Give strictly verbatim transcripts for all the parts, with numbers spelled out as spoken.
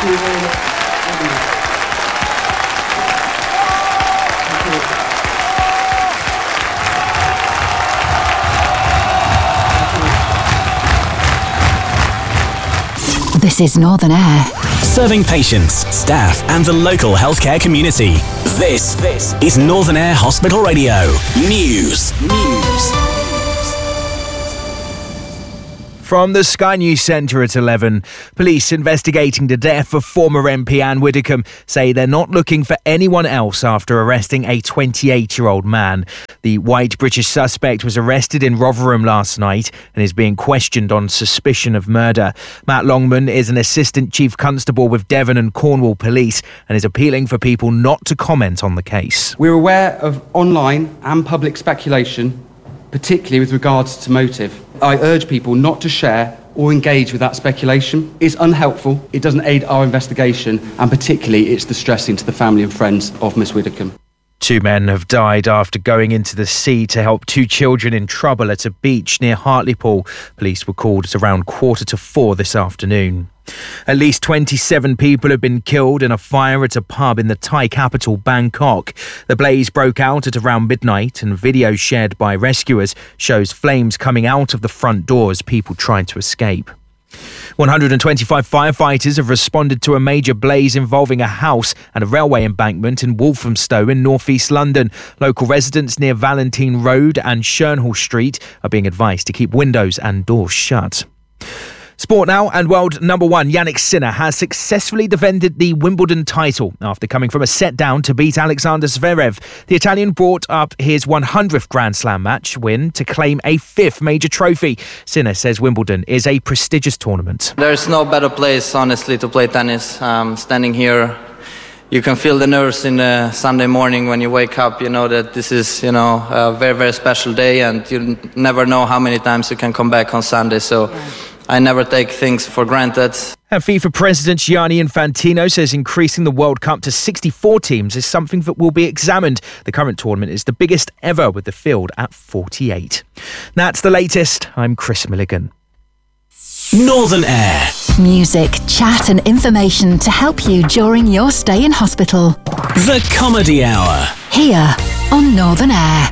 Thank you very much. Thank you. This is Northern Air. Serving patients, staff and the local healthcare community. This, this is Northern Air Hospital Radio. News. News. From the Sky News Centre at eleven, police investigating the death of former M P Anne Widdecombe say they're not looking for anyone else after arresting a twenty-eight-year-old man. The white British suspect was arrested in Rotherham last night and is being questioned on suspicion of murder. Matt Longman is an assistant chief constable with Devon and Cornwall Police and is appealing for people not to comment on the case. We're aware of online and public speculation, particularly with regards to motive. I urge people not to share or engage with that speculation. It's unhelpful, it doesn't aid our investigation, and particularly it's distressing to the family and friends of Miss Widdecombe. Two men have died after going into the sea to help two children in trouble at a beach near Hartlepool. Police were called at around quarter to four this afternoon. At least twenty-seven people have been killed in a fire at a pub in the Thai capital, Bangkok. The blaze broke out at around midnight, and video shared by rescuers shows flames coming out of the front door as people tried to escape. one hundred twenty-five firefighters have responded to a major blaze involving a house and a railway embankment in Walthamstow in north-east London. Local residents near Valentine Road and Shernhall Street are being advised to keep windows and doors shut. Sport now, and world number one Jannik Sinner has successfully defended the Wimbledon title after coming from a set down to beat Alexander Zverev. The Italian brought up his one hundredth Grand Slam match win to claim a fifth major trophy. Sinner says Wimbledon is a prestigious tournament. There's no better place, honestly, to play tennis. Um, standing here, you can feel the nerves in the Sunday morning when you wake up. You know that this is, you know, a very, very special day, and you never know how many times you can come back on Sunday. So I never take things for granted. And FIFA President Gianni Infantino says increasing the World Cup to sixty-four teams is something that will be examined. The current tournament is the biggest ever, with the field at forty-eight. That's the latest. I'm Chris Milligan. Northern Air. Music, chat and information to help you during your stay in hospital. The Comedy Hour. Here on Northern Air.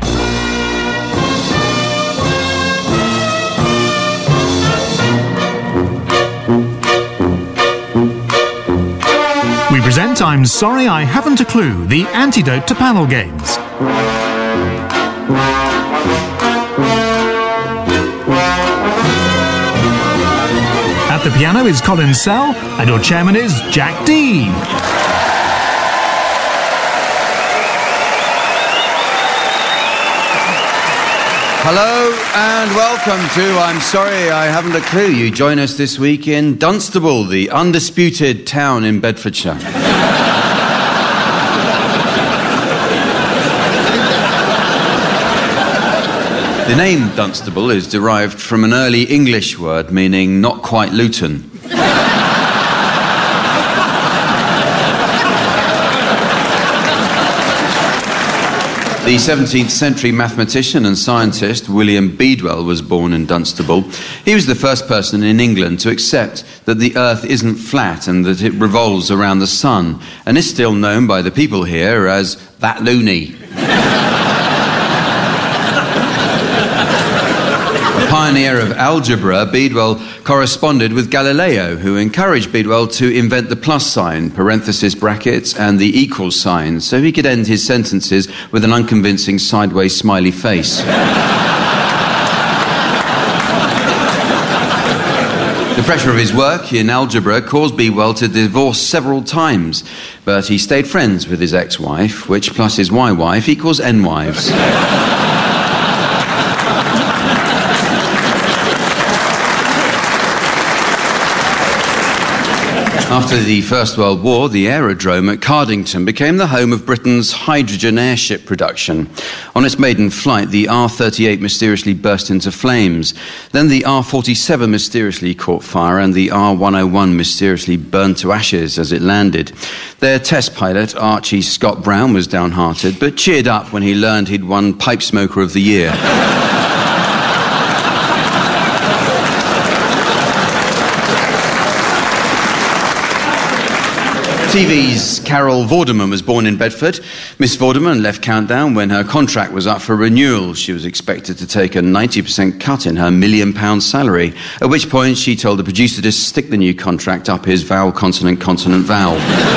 We present I'm Sorry I Haven't a Clue, the antidote to panel games. At the piano is Colin Sell, and your chairman is Jack Dean. Hello and welcome to I'm Sorry I Haven't a Clue. You join us this week in Dunstable, the undisputed town in Bedfordshire. The name Dunstable is derived from an early English word meaning not quite Luton. The seventeenth century mathematician and scientist William Bedwell was born in Dunstable. He was the first person in England to accept that the earth isn't flat and that it revolves around the sun, and is still known by the people here as that loony. Pioneer of algebra, Bedwell corresponded with Galileo, who encouraged Bedwell to invent the plus sign, parenthesis brackets, and the equal sign, so he could end his sentences with an unconvincing sideways smiley face. The pressure of his work in algebra caused Bedwell to divorce several times, but he stayed friends with his ex-wife, which plus his Y-wife equals N-wives. After the First World War, the aerodrome at Cardington became the home of Britain's hydrogen airship production. On its maiden flight, the R thirty-eight mysteriously burst into flames. Then the R forty-seven mysteriously caught fire, and the R one oh one mysteriously burned to ashes as it landed. Their test pilot, Archie Scott Brown, was downhearted, but cheered up when he learned he'd won Pipe Smoker of the Year. T V's Carol Vorderman was born in Bedford. Miss Vorderman left Countdown when her contract was up for renewal. She was expected to take a ninety percent cut in her million pound salary, at which point she told the producer to stick the new contract up his vowel, consonant, consonant, vowel.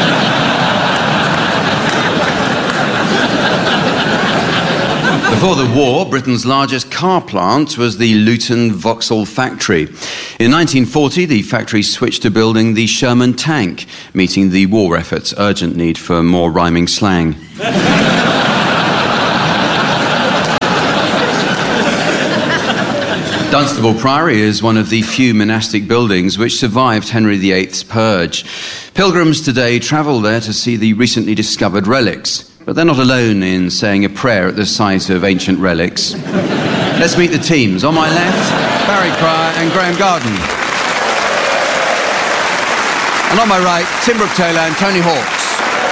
Before the war, Britain's largest car plant was the Luton Vauxhall factory. In nineteen forty, the factory switched to building the Sherman tank, meeting the war effort's urgent need for more rhyming slang. Dunstable Priory is one of the few monastic buildings which survived Henry the eighth's purge. Pilgrims today travel there to see the recently discovered relics. But they're not alone in saying a prayer at the site of ancient relics. Let's meet the teams. On my left, Barry Cryer and Graham Garden. And on my right, Tim Brooke-Taylor and Tony Hawks.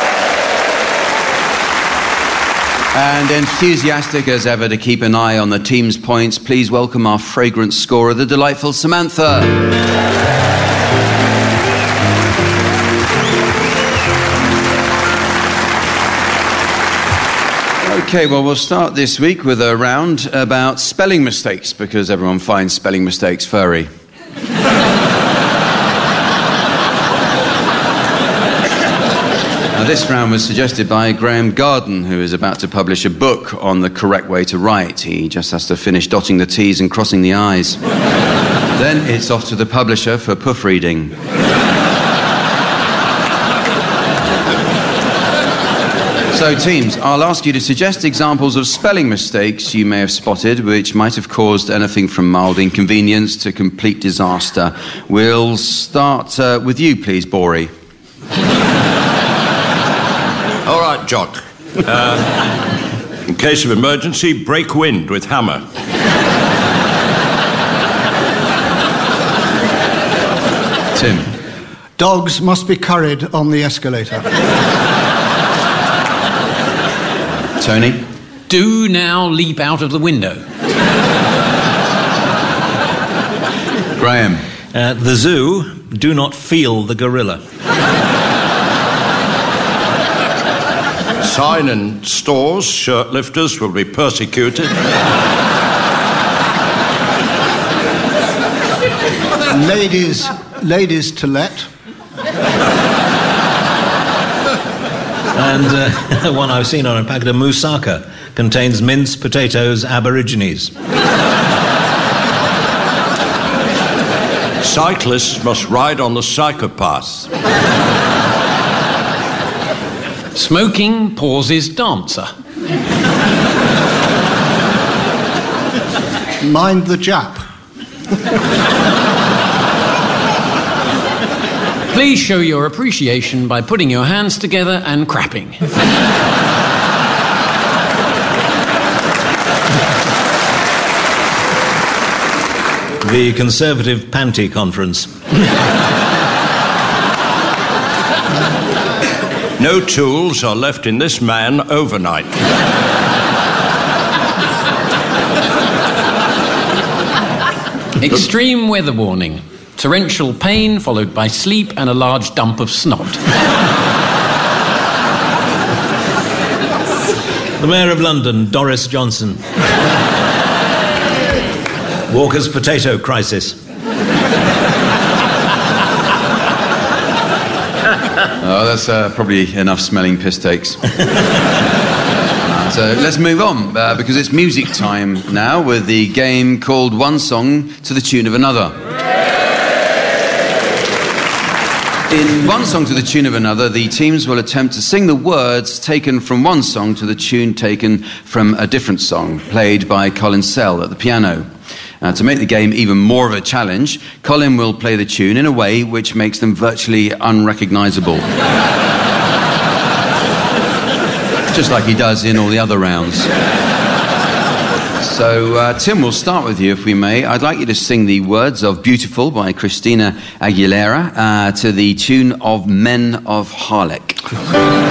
And enthusiastic as ever to keep an eye on the team's points, please welcome our fragrant scorer, the delightful Samantha. Okay, well, we'll start this week with a round about spelling mistakes, because everyone finds spelling mistakes furry. Now, this round was suggested by Graham Garden, who is about to publish a book on the correct way to write. He just has to finish dotting the T's and crossing the I's. Then it's off to the publisher for proofreading. So, teams, I'll ask you to suggest examples of spelling mistakes you may have spotted which might have caused anything from mild inconvenience to complete disaster. We'll start uh, with you, please, Bori. All right, Jock. Uh, in case of emergency, break wind with hammer. Tim. Dogs must be curried on the escalator. Tony? Do now leap out of the window. Graham? At the zoo, do not feel the gorilla. Sign in stores, shirtlifters will be persecuted. Ladies, ladies to let. And uh, one I've seen on a packet of moussaka contains minced potatoes aborigines. Cyclists must ride on the psychopath. Smoking pauses dancer. Mind the Jap. Please show your appreciation by putting your hands together and crapping. The Conservative Panty Conference. No tools are left in this man overnight. Extreme weather warning. Torrential pain followed by sleep and a large dump of snot. The Mayor of London, Doris Johnson. Walker's potato crisis. Oh, that's uh, probably enough smelling piss takes. So let's move on, uh, because it's music time now with the game called One Song to the Tune of Another. In One Song to the Tune of Another, the teams will attempt to sing the words taken from one song to the tune taken from a different song, played by Colin Sell at the piano. Uh, to make the game even more of a challenge, Colin will play the tune in a way which makes them virtually unrecognisable. Just like he does in all the other rounds. So, uh, Tim, we'll start with you, if we may. I'd like you to sing the words of Beautiful by Christina Aguilera uh, to the tune of Men of Harlech.